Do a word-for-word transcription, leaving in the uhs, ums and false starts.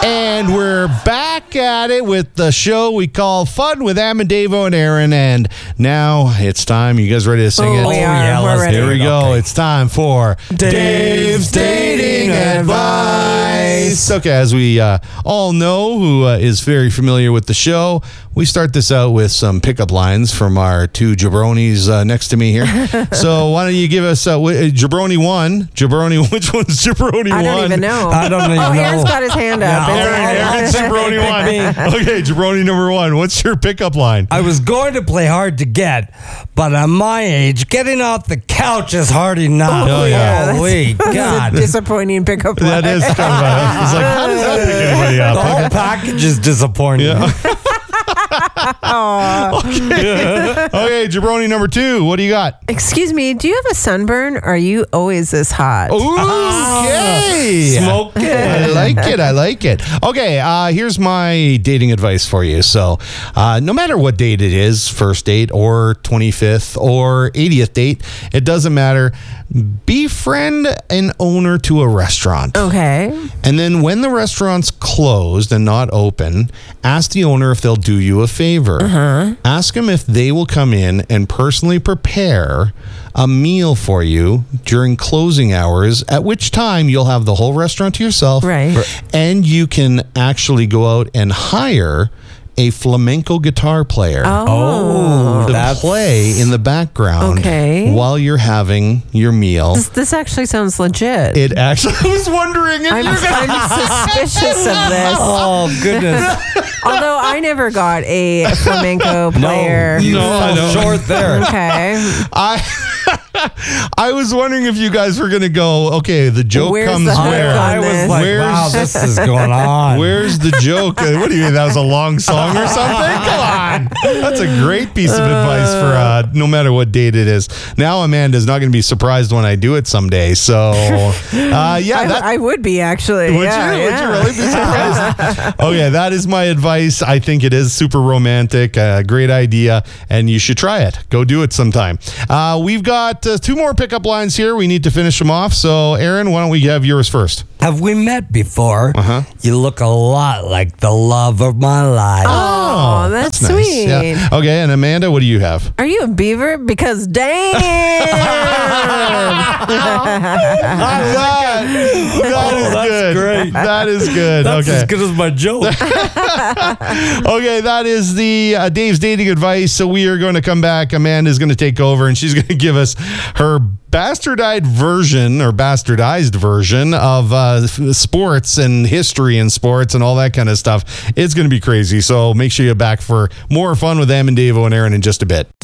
And we're back at it with the show we call Fun with Amandavo and Aaron. And now it's time. You guys ready to sing it? Oh, we are. yeah, We're let's ready. Here we go. Okay. It's time for Dave's Dating Advice. Okay, as we uh, all know, who uh, is very familiar with the show, we start this out with some pickup lines from our two jabronis uh, next to me here. So why don't you give us uh, w- jabroni one? Jabroni, which one's jabroni one? I don't even know. I don't even oh, know. Aaron's got his hand up. Yeah, It's- Aaron, Aaron's jabroni one. Okay, jabroni number one. What's your pickup line? I was going to play hard to get, but at my age, getting off the couch is hard enough. Oh, yeah. Holy That's God. a disappointing pickup line. That is kind of a, it's like, how does that pick anybody The up? whole package is disappointing. Yeah. Okay, jabroni number two. What do you got? Excuse me, do you have a sunburn? Or are you always this hot? Okay. Smoke it. I like it. I like it. Okay, uh, here's my dating advice for you. So, uh, no matter what date it is, first date or twenty-fifth or eightieth date, it doesn't matter. Befriend an owner to a restaurant. Okay. And then when the restaurant's closed and not open, ask the owner if they'll do you a favor. Uh-huh. Ask them if they will come in and personally prepare a meal for you during closing hours, at which time you'll have the whole restaurant to yourself. Right. And you can actually go out and hire a flamenco guitar player Oh. to that's- play in the background Okay. while you're having your meal. This, this actually sounds legit. It actually, I was wondering if I'm, you're gonna I'm suspicious of this. Oh, goodness. Although I never got a flamenco player. You No, I fell know. short there. Okay. I I was wondering if you guys were gonna go, okay, the joke Where's comes the hook where? on I was this? like, Where's- wow, this is going on. Where's the joke? Uh, What do you mean that was a long song or something? Come on. That's a great piece of advice for uh, no matter what date it is. Now Amanda's not going to be surprised when I do it someday. So, uh, yeah. I, that, I would be actually. would yeah, you? yeah. Would you really be surprised? Okay, that is my advice. I think it is super romantic. A great idea, and you should try it. Go do it sometime. Uh, we've got uh, two more pickup lines here. We need to finish them off. So, Aaron, why don't we have yours first? Have we met before? Uh-huh. You look a lot like the love of my life. Oh, that's, nice. sweet. Yeah. Okay, and Amanda, what do you have? Are you a beaver? Because damn. that, that is that's good. great. That is good. That's okay. as good as my joke. Okay, that is the uh, Dave's dating advice. So we are going to come back. Amanda's going to take over, and she's going to give us her bastardized version or bastardized version of uh, sports and history in sports and all that kind of stuff. It's going to be crazy. So make sure you're back for more fun with Amandavo and Aaron in just a bit.